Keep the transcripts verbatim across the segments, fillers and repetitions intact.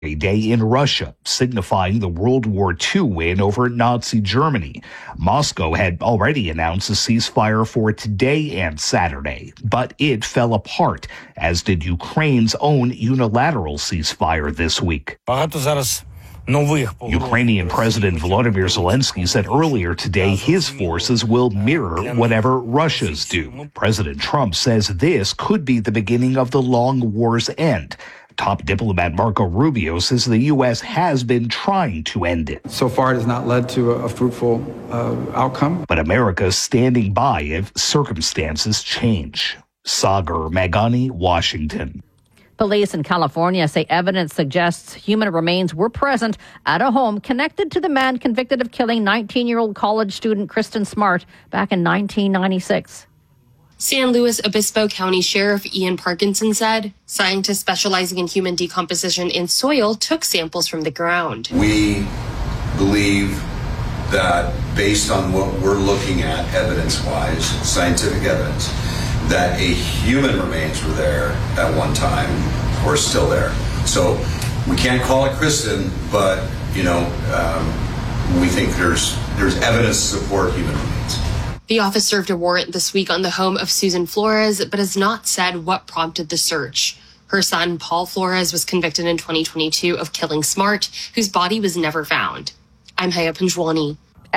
Day in Russia, signifying the World War Two win over Nazi Germany. Moscow had already announced a ceasefire for today and Saturday, but it fell apart, as did Ukraine's own unilateral ceasefire this week. Ukrainian President Volodymyr Zelensky said earlier today his forces will mirror whatever Russia's do. President Trump says this could be the beginning of the long war's end. Top diplomat Marco Rubio says the U S has been trying to end it. So far, it has not led to a fruitful uh, outcome. But America is standing by if circumstances change. Sagar Magani, Washington. Police in California say evidence suggests human remains were present at a home connected to the man convicted of killing nineteen-year-old college student Kristen Smart back in nineteen ninety-six. San Luis Obispo County Sheriff Ian Parkinson said scientists specializing in human decomposition in soil took samples from the ground. We believe that based on what we're looking at evidence-wise, scientific evidence, that a human remains were there at one time or still there. So we can't call it Kristen, but, you know, um, we think there's there's evidence to support human remains. The office served a warrant this week on the home of Susan Flores, but has not said what prompted the search. Her son, Paul Flores, was convicted in twenty twenty-two of killing Smart, whose body was never found. I'm Haya Panjwani.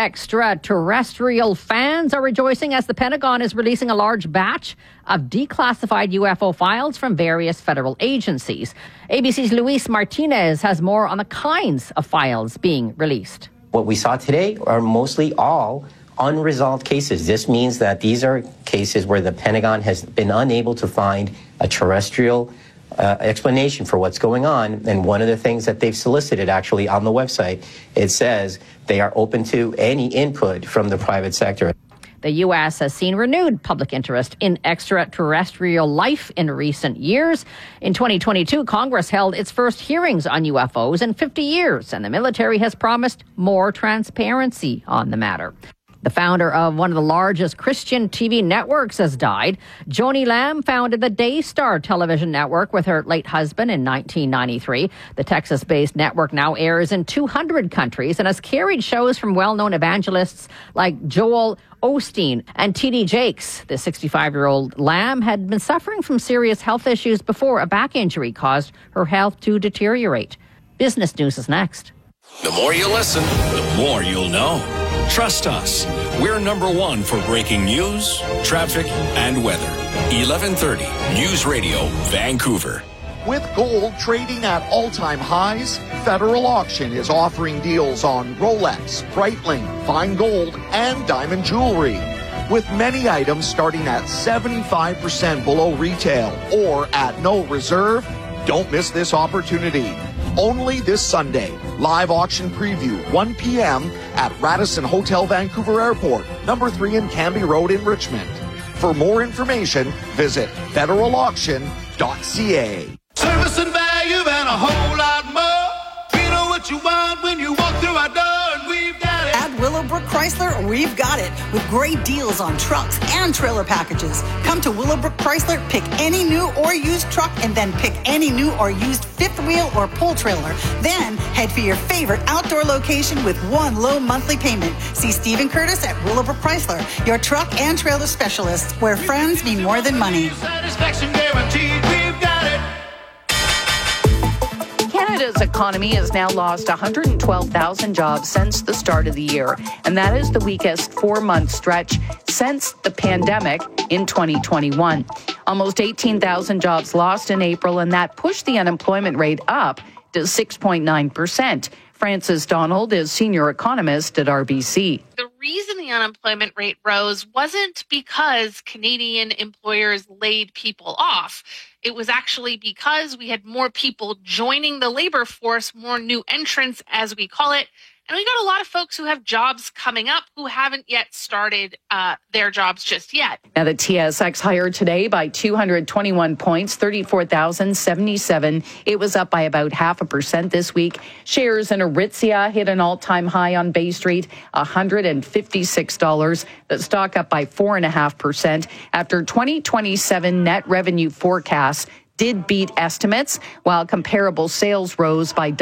Extraterrestrial fans are rejoicing as the Pentagon is releasing a large batch of declassified U F O files from various federal agencies. A B C's Luis Martinez has more on the kinds of files being released. What we saw today are mostly all unresolved cases. This means that these are cases where the Pentagon has been unable to find a terrestrial uh, explanation for what's going on. And one of the things that they've solicited actually on the website, it says they are open to any input from the private sector. The U S has seen renewed public interest in extraterrestrial life in recent years. In twenty twenty-two, Congress held its first hearings on U F Os in fifty years, and the military has promised more transparency on the matter. The founder of one of the largest Christian T V networks has died. Joni Lamb founded the Daystar television network with her late husband in nineteen ninety-three. The Texas-based network now airs in two hundred countries and has carried shows from well-known evangelists like Joel Osteen and T D Jakes. The sixty-five-year-old Lamb had been suffering from serious health issues before a back injury caused her health to deteriorate. Business News is next. The more you listen, the more you'll know. Trust us. We're number one for breaking news, traffic, and weather. eleven thirty News Radio, Vancouver. With gold trading at all-time highs, Federal Auction is offering deals on Rolex, Breitling, fine gold, and diamond jewelry. With many items starting at seventy-five percent below retail or at no reserve, don't miss this opportunity. Only this Sunday. Live auction preview, one p.m. at Radisson Hotel Vancouver Airport, number three in Canby Road in Richmond. For more information, visit federal auction dot c a. Service and value and a whole lot more. We know what you want when you walk through our door, and we've got it. At Willowbrook Chrysler, we've got it. With great deals on trucks and trailer packages. Come to Willowbrook Chrysler, pick any new or used truck, and then pick any new or used fifth wheel or pull trailer. Then head for your favorite outdoor location with one low monthly payment. See Stephen Curtis at Willowbrook Chrysler, your truck and trailer specialists, where friends mean more than money. Satisfaction guaranteed, we've got it. Canada's economy has now lost one hundred twelve thousand jobs since the start of the year, and that is the weakest four-month stretch since the pandemic in twenty twenty-one. Almost eighteen thousand jobs lost in April, and that pushed the unemployment rate up to six point nine percent. Frances Donald is senior economist at R B C. The reason the unemployment rate rose wasn't because Canadian employers laid people off. It was actually because we had more people joining the labor force, more new entrants, as we call it. And we got a lot of folks who have jobs coming up who haven't yet started uh, their jobs just yet. Now, the T S X higher today by two hundred twenty-one points, thirty-four thousand seventy-seven. It was up by about half a percent this week. Shares in Aritzia hit an all-time high on Bay Street, one hundred fifty-six dollars. The stock up by four point five percent after twenty twenty-seven net revenue forecasts did beat estimates, while comparable sales rose by